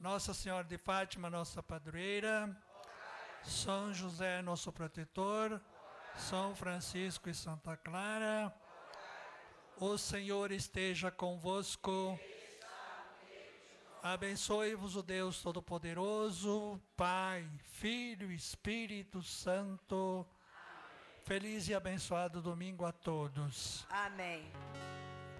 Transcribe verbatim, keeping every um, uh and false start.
Nossa Senhora de Fátima, nossa padroeira, São José, nosso protetor, São Francisco e Santa Clara, o Senhor esteja convosco, abençoe-vos o Deus Todo-Poderoso, Pai, Filho e Espírito Santo. Feliz e abençoado domingo a todos. Amém.